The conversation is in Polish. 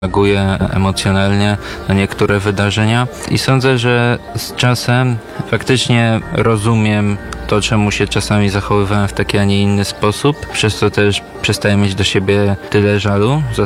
reaguję emocjonalnie na niektóre wydarzenia i sądzę, że z czasem faktycznie rozumiem to, czemu się czasami zachowywałem w taki, a nie inny sposób. Przez to też przestaję mieć do siebie tyle żalu za